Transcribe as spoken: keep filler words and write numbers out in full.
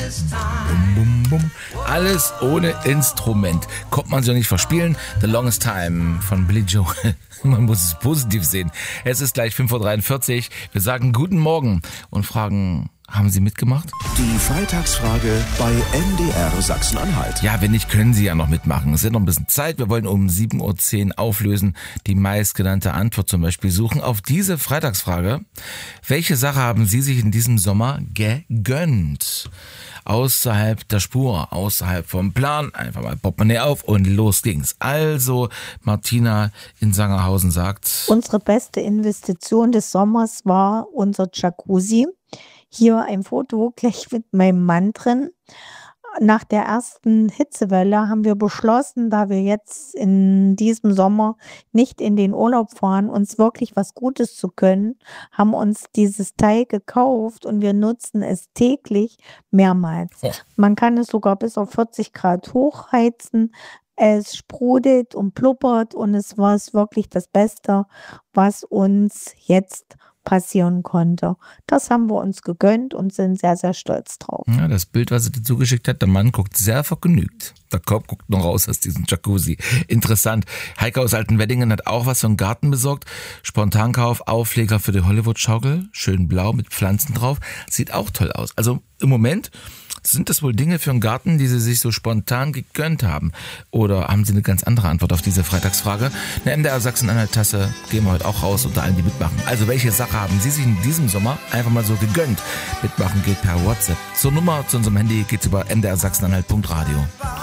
Bum, bum, bum. Alles ohne Instrument. Kommt man sich auch nicht verspielen. The Longest Time von Billy Joel. Man muss es positiv sehen. Es ist gleich fünf Uhr dreiundvierzig. Wir sagen guten Morgen und fragen, haben Sie mitgemacht? Die Freitagsfrage bei M D R Sachsen-Anhalt. Ja, wenn nicht, können Sie ja noch mitmachen. Es ist noch ein bisschen Zeit. Wir wollen um sieben Uhr zehn auflösen, die meistgenannte Antwort zum Beispiel suchen auf diese Freitagsfrage. Welche Sache haben Sie sich in diesem Sommer gegönnt? Außerhalb der Spur, außerhalb vom Plan, einfach mal Portemonnaie auf und los ging's. Also, Martina in Sangerhausen sagt: Unsere beste Investition des Sommers war unser Jacuzzi. Hier ein Foto gleich mit meinem Mann drin. Nach der ersten Hitzewelle haben wir beschlossen, da wir jetzt in diesem Sommer nicht in den Urlaub fahren, uns wirklich was Gutes zu gönnen, haben uns dieses Teil gekauft und wir nutzen es täglich mehrmals. Ja. Man kann es sogar bis auf vierzig Grad hochheizen. Es sprudelt und blubbert und es war es wirklich das Beste, was uns jetzt passieren konnte. Das haben wir uns gegönnt und sind sehr, sehr stolz drauf. Ja, das Bild, was sie dazu geschickt hat, der Mann guckt sehr vergnügt. Der Kopf guckt noch raus aus diesem Jacuzzi. Interessant. Heike aus Altenweddingen hat auch was für einen Garten besorgt. Spontankauf, Aufleger für die Hollywood-Schaukel. Schön blau mit Pflanzen drauf. Sieht auch toll aus. Also im Moment sind das wohl Dinge für einen Garten, die Sie sich so spontan gegönnt haben? Oder haben Sie eine ganz andere Antwort auf diese Freitagsfrage? Eine M D R Sachsen-Anhalt-Tasse gehen wir heute auch raus unter allen, die mitmachen. Also welche Sache haben Sie sich in diesem Sommer einfach mal so gegönnt? Mitmachen geht per WhatsApp. Zur Nummer zu unserem Handy geht's über m d r sachsen anhalt punkt radio.